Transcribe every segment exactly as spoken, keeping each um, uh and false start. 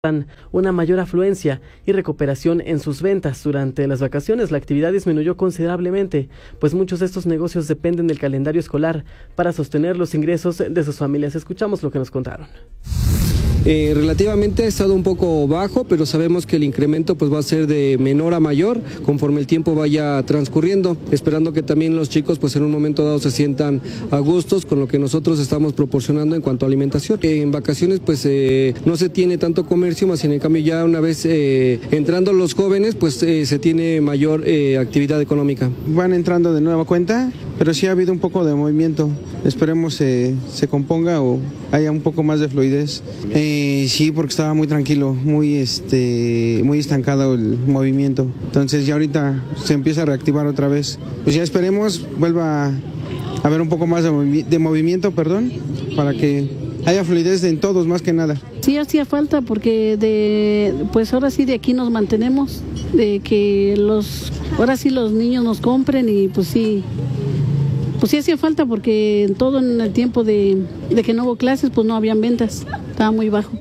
una mayor afluencia y recuperación en sus ventas. Durante las vacaciones la actividad disminuyó considerablemente, pues muchos de estos negocios dependen del calendario escolar para sostener los ingresos de sus familias. Escuchamos lo que nos contaron. Eh, relativamente ha estado un poco bajo, pero sabemos que el incremento pues va a ser de menor a mayor conforme el tiempo vaya transcurriendo, esperando que también los chicos pues en un momento dado se sientan a gustos con lo que nosotros estamos proporcionando en cuanto a alimentación. Eh, en vacaciones pues eh, no se tiene tanto comercio, más en cambio ya una vez eh, entrando los jóvenes pues eh, se tiene mayor eh, actividad económica. Van entrando de nueva cuenta, pero sí ha habido un poco de movimiento. Esperemos eh, se componga o haya un poco más de fluidez. Eh, Eh, sí, porque estaba muy tranquilo, muy este, muy estancado el movimiento. Entonces ya ahorita se empieza a reactivar otra vez. Pues ya esperemos vuelva a haber un poco más de, movi- de movimiento, perdón, para que haya fluidez en todos más que nada. Sí hacía falta porque de, pues ahora sí de aquí nos mantenemos, de que los, ahora sí los niños nos compren y pues sí. Pues sí hacía falta porque en todo en el tiempo de, de que no hubo clases, pues no habían ventas, estaba muy bajo.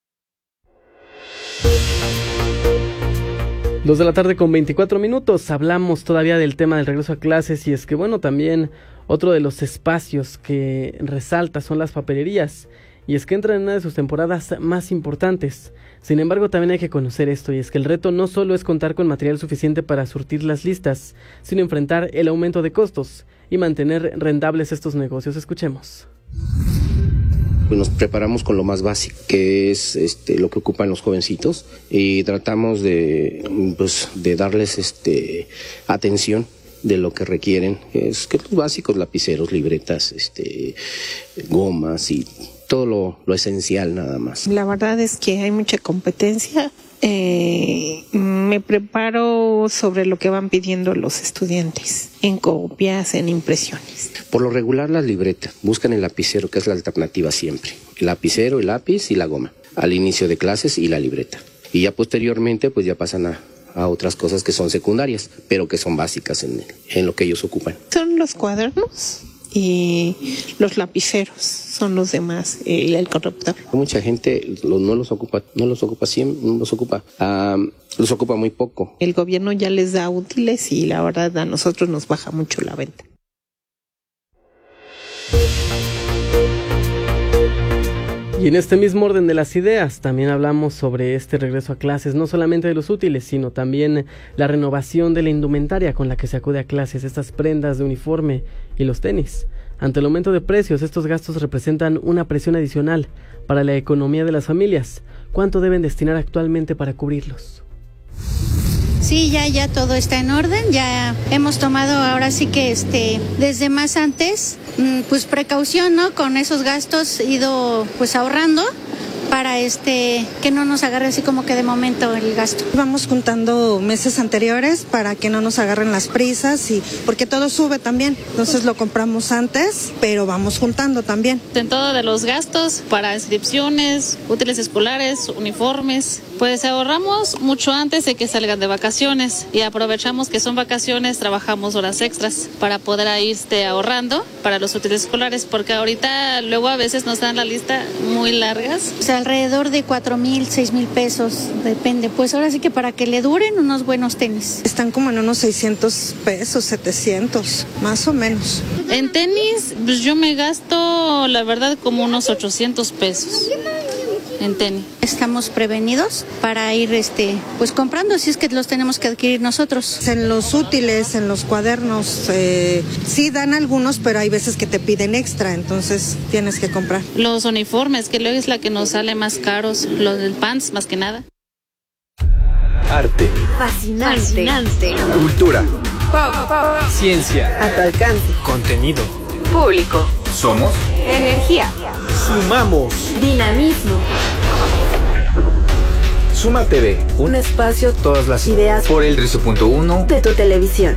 Dos de la tarde con veinticuatro minutos, hablamos todavía del tema del regreso a clases y es que bueno, también otro de los espacios que resalta son las papelerías y es que entran en una de sus temporadas más importantes. Sin embargo, también hay que conocer esto y es que el reto no solo es contar con material suficiente para surtir las listas, sino enfrentar el aumento de costos y mantener rentables estos negocios. Escuchemos. Pues nos preparamos con lo más básico, que es este, lo que ocupan los jovencitos, y tratamos de, pues, de darles este, atención de lo que requieren, es que los básicos, lapiceros, libretas, este, gomas y todo lo, lo esencial nada más. La verdad es que hay mucha competencia. Eh, me preparo sobre lo que van pidiendo los estudiantes, en copias, en impresiones. Por lo regular las libretas, buscan el lapicero, que es la alternativa siempre. El lapicero, el lápiz y la goma, al inicio de clases y la libreta. Y ya posteriormente pues ya pasan a, a otras cosas que son secundarias, pero que son básicas en, en lo que ellos ocupan. Son los cuadernos y los lapiceros, son los demás, y el corrector. Mucha gente lo, no los ocupa, no los ocupa siempre, no los ocupa, um, los ocupa muy poco. El gobierno ya les da útiles y la verdad a nosotros nos baja mucho la venta. Y en este mismo orden de las ideas, también hablamos sobre este regreso a clases, no solamente de los útiles, sino también la renovación de la indumentaria con la que se acude a clases, estas prendas de uniforme y los tenis. Ante el aumento de precios, estos gastos representan una presión adicional para la economía de las familias. ¿Cuánto deben destinar actualmente para cubrirlos? Sí, ya, ya todo está en orden, ya hemos tomado ahora sí que este, desde más antes, pues precaución, ¿no? Con esos gastos, ido pues ahorrando para este que no nos agarre así como que de momento el gasto. Vamos juntando meses anteriores para que no nos agarren las prisas y porque todo sube también, entonces lo compramos antes, pero vamos juntando también. En todo de los gastos para inscripciones, útiles escolares, uniformes, pues ahorramos mucho antes de que salgan de vacaciones y aprovechamos que son vacaciones, trabajamos horas extras para poder irte ahorrando para los útiles escolares, porque ahorita luego a veces nos dan la lista muy largas. O sea, alrededor de cuatro mil, seis mil pesos, depende. Pues ahora sí que para que le duren unos buenos tenis. Están como en unos seiscientos pesos, setecientos, más o menos. En tenis, pues yo me gasto, la verdad, como unos ochocientos pesos. En tenis. Estamos prevenidos para ir este pues comprando si es que los tenemos que adquirir nosotros. En los útiles, en los cuadernos, eh, sí dan algunos, pero hay veces que te piden extra, entonces tienes que comprar. Los uniformes, que luego es la que nos sale más caros, los del pants más que nada. Arte. Fascinante. Fascinante. Cultura. Pop, pop. Ciencia. A tu alcance. Contenido. Público. Somos. Energía. Sumamos. Dinamismo. Suma T V, un espacio, todas las ideas por el trece punto uno de tu televisión.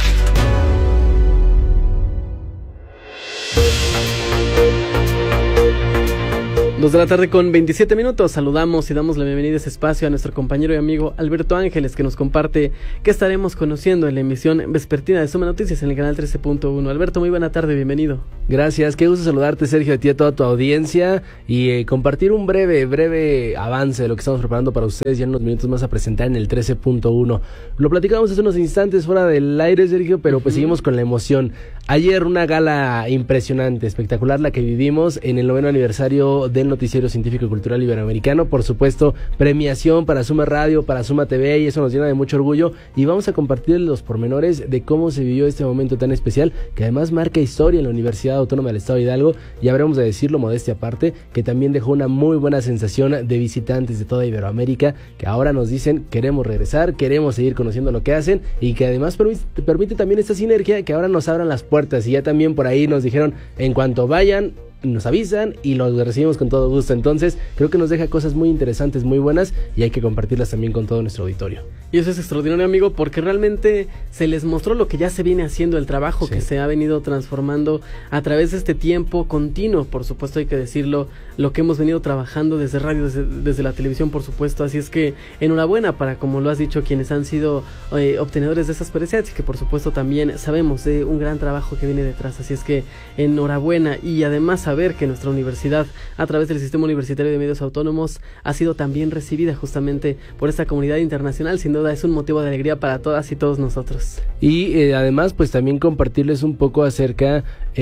Dos de la tarde con veintisiete minutos. Saludamos y damos la bienvenida a ese espacio a nuestro compañero y amigo Alberto Ángeles, que nos comparte qué estaremos conociendo en la emisión vespertina de Suma Noticias en el canal trece punto uno. Alberto, muy buena tarde, bienvenido. Gracias, qué gusto saludarte, Sergio, a ti y a toda tu audiencia y eh, compartir un breve, breve avance de lo que estamos preparando para ustedes ya en unos minutos más a presentar en el trece punto uno. Lo platicamos hace unos instantes fuera del aire, Sergio, pero pues uh-huh. seguimos con la emoción. Ayer una gala impresionante, espectacular la que vivimos en el noveno aniversario del Noticiero Científico y Cultural Iberoamericano. Por supuesto, premiación para Suma Radio, para Suma T V, y eso nos llena de mucho orgullo. Y vamos a compartir los pormenores de cómo se vivió este momento tan especial, que además marca historia en la Universidad Autónoma del Estado de Hidalgo. Y habremos de decirlo, modestia aparte, que también dejó una muy buena sensación de visitantes de toda Iberoamérica, que ahora nos dicen, queremos regresar, queremos seguir conociendo lo que hacen, y que además permite, permite también esta sinergia, que ahora nos abran las puertas. Y ya también por ahí nos dijeron, en cuanto vayan, nos avisan y los recibimos con todo gusto. Entonces creo que nos deja cosas muy interesantes, muy buenas, y hay que compartirlas también con todo nuestro auditorio. Y eso es extraordinario, amigo, porque realmente se les mostró lo que ya se viene haciendo, el trabajo sí. que se ha venido transformando a través de este tiempo continuo. Por supuesto, hay que decirlo, lo que hemos venido trabajando desde radio, desde, desde la televisión, por supuesto. Así es que enhorabuena para, como lo has dicho, quienes han sido eh, obtenedores de esas presencias, que por supuesto también sabemos de un gran trabajo que viene detrás. Así es que enhorabuena, y además saber que nuestra universidad, a través del Sistema Universitario de Medios Autónomos, ha sido también recibida justamente por esta comunidad internacional. Sin duda es un motivo de alegría para todas y todos nosotros. Y eh, además pues también compartirles un poco acerca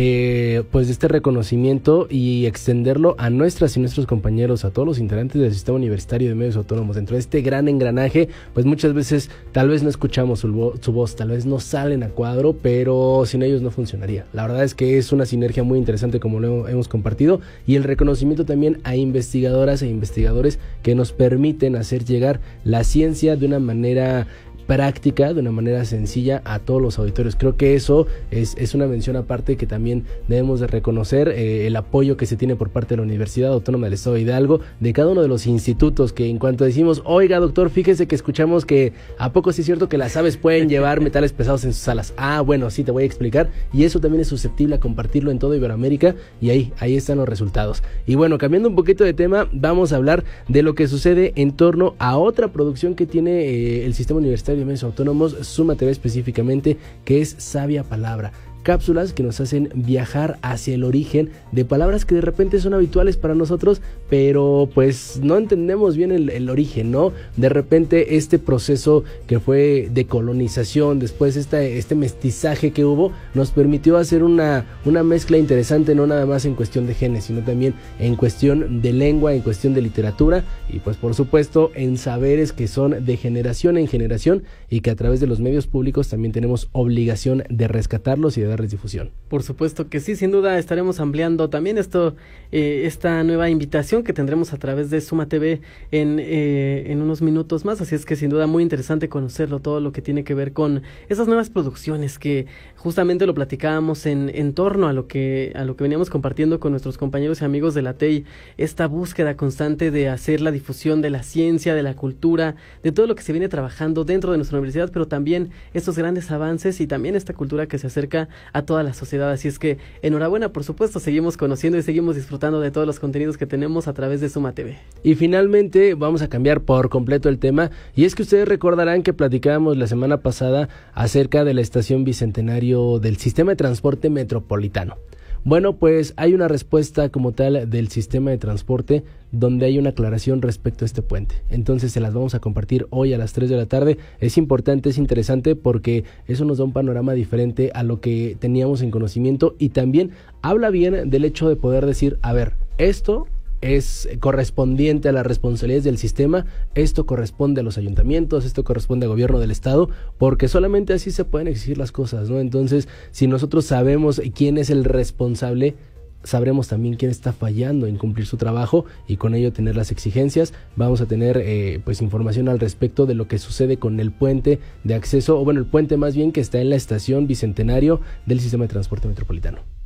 eh, pues de este reconocimiento y extenderlo a nuestras y nuestros compañeros, a todos los integrantes del Sistema Universitario de Medios Autónomos. Dentro de este gran engranaje, pues muchas veces tal vez no escuchamos su, vo- su voz, tal vez no salen a cuadro, pero sin ellos no funcionaría. La verdad es que es una sinergia muy interesante, como lo hemos compartido, y el reconocimiento también a investigadoras e investigadores que nos permiten hacer llegar la ciencia de una manera práctica, de una manera sencilla a todos los auditorios. Creo que eso es, es una mención aparte que también debemos de reconocer, eh, el apoyo que se tiene por parte de la Universidad Autónoma del Estado de Hidalgo, de cada uno de los institutos, que en cuanto decimos, oiga doctor, fíjese que escuchamos que a poco sí es cierto que las aves pueden llevar metales pesados en sus alas. Ah, bueno, sí, te voy a explicar, y eso también es susceptible a compartirlo en toda Iberoamérica, y ahí, ahí están los resultados. Y bueno, cambiando un poquito de tema, vamos a hablar de lo que sucede en torno a otra producción que tiene eh, el Sistema Universitario de Medios Autónomos, Suma T V específicamente, que es Sabia Palabra. Cápsulas que nos hacen viajar hacia el origen de palabras que de repente son habituales para nosotros, pero pues no entendemos bien el, el origen, ¿no? De repente este proceso que fue de colonización, después este, este mestizaje que hubo, nos permitió hacer una, una mezcla interesante, no nada más en cuestión de genes, sino también en cuestión de lengua, en cuestión de literatura, y pues por supuesto en saberes que son de generación en generación, y que a través de los medios públicos también tenemos obligación de rescatarlos y de darles difusión. Por supuesto que sí, sin duda estaremos ampliando también esto, eh, esta nueva invitación que tendremos a través de Suma T V en, eh, en unos minutos más, así es que sin duda muy interesante conocerlo, todo lo que tiene que ver con esas nuevas producciones que justamente lo platicábamos en, en torno a lo que a lo que veníamos compartiendo con nuestros compañeros y amigos de la T E I, esta búsqueda constante de hacer la difusión de la ciencia, de la cultura, de todo lo que se viene trabajando dentro de nuestra universidad, pero también estos grandes avances y también esta cultura que se acerca a toda la sociedad. Así es que enhorabuena, por supuesto, seguimos conociendo y seguimos disfrutando de todos los contenidos que tenemos a través de Suma T V. Y finalmente vamos a cambiar por completo el tema, y es que ustedes recordarán que platicábamos la semana pasada acerca de la estación Bicentenario del Sistema de Transporte Metropolitano. Bueno, pues hay una respuesta como tal del sistema de transporte donde hay una aclaración respecto a este puente. Entonces se las vamos a compartir hoy a las tres de la tarde. Es importante, es interesante porque eso nos da un panorama diferente a lo que teníamos en conocimiento, y también habla bien del hecho de poder decir, a ver, esto es correspondiente a las responsabilidades del sistema, esto corresponde a los ayuntamientos, esto corresponde al gobierno del estado, porque solamente así se pueden exigir las cosas, ¿no? Entonces, si nosotros sabemos quién es el responsable, sabremos también quién está fallando en cumplir su trabajo, y con ello tener las exigencias. Vamos a tener eh, pues información al respecto de lo que sucede con el puente de acceso, o bueno, el puente más bien que está en la estación Bicentenario del Sistema de Transporte Metropolitano.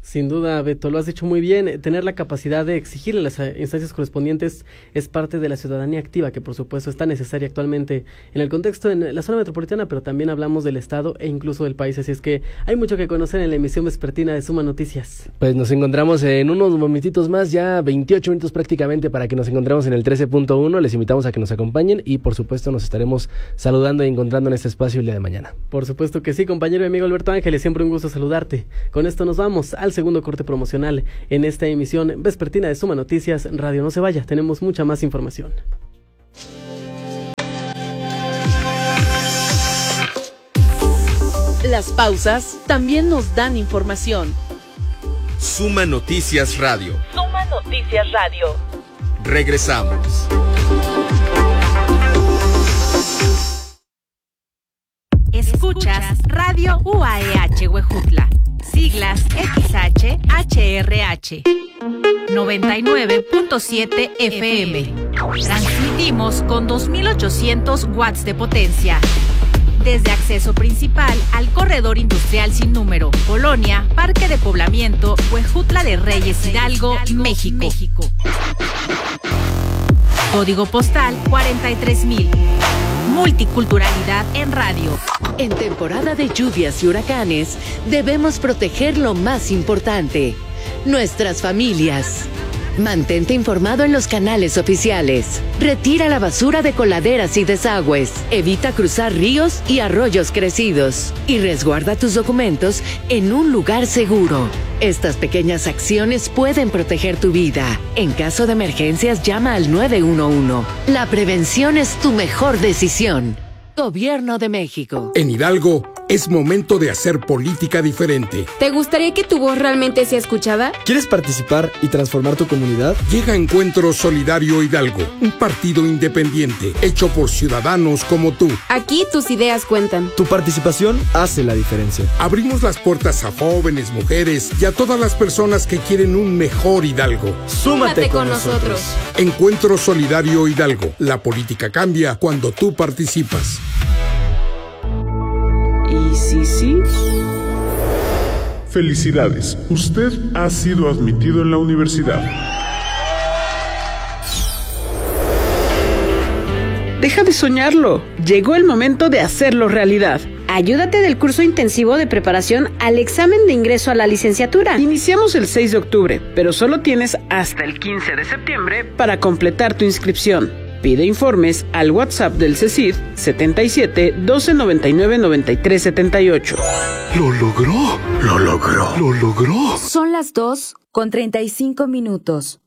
Sin duda, Beto, lo has dicho muy bien. Tener la capacidad de exigirle las instancias correspondientes es parte de la ciudadanía activa, que por supuesto está necesaria actualmente en el contexto en la zona metropolitana, pero también hablamos del estado e incluso del país. Así es que hay mucho que conocer en la emisión vespertina de Suma Noticias. Pues nos encontramos en unos momentitos más, ya veintiocho minutos prácticamente para que nos encontremos en el trece punto uno. Les invitamos a que nos acompañen y por supuesto nos estaremos saludando y encontrando en este espacio el día de mañana. Por supuesto que sí, compañero y amigo Alberto Ángeles, siempre un gusto saludarte. Con esto nos vamos al segundo corte promocional en esta emisión vespertina de Suma Noticias Radio. No se vaya, tenemos mucha más información. Las pausas también nos dan información. Suma Noticias Radio. Suma Noticias Radio. Regresamos. Escuchas Radio U A E H Huejutla, siglas X H H R H, noventa y nueve punto siete F M. Transmitimos con dos mil ochocientos watts de potencia. Desde acceso principal al corredor industrial sin número, Colonia, Parque de Poblamiento, Huejutla de Reyes, Hidalgo, México. México. Código postal cuarenta y tres mil. Multiculturalidad en radio. En temporada de lluvias y huracanes, debemos proteger lo más importante, nuestras familias. Mantente informado en los canales oficiales. Retira la basura de coladeras y desagües. Evita cruzar ríos y arroyos crecidos. Y resguarda tus documentos en un lugar seguro. Estas pequeñas acciones pueden proteger tu vida. En caso de emergencias, llama al nueve uno uno. La prevención es tu mejor decisión. Gobierno de México. En Hidalgo, es momento de hacer política diferente. ¿Te gustaría que tu voz realmente sea escuchada? ¿Quieres participar y transformar tu comunidad? Llega Encuentro Solidario Hidalgo, un partido independiente, hecho por ciudadanos como tú. Aquí tus ideas cuentan. Tu participación hace la diferencia. Abrimos las puertas a jóvenes, mujeres y a todas las personas que quieren un mejor Hidalgo. Súmate con nosotros. Encuentro Solidario Hidalgo. La política cambia cuando tú participas. ¿Y sí, sí? Felicidades, usted ha sido admitido en la universidad. Deja de soñarlo, llegó el momento de hacerlo realidad. Ayúdate del curso intensivo de preparación al examen de ingreso a la licenciatura. Iniciamos el seis de octubre, pero solo tienes hasta el quince de septiembre para completar tu inscripción. Pide informes al WhatsApp del CECID setenta y siete, doce, noventa y nueve, noventa y tres, setenta y ocho. ¡Lo logró! ¡Lo logró! ¡Lo logró! Son las dos con treinta y cinco minutos.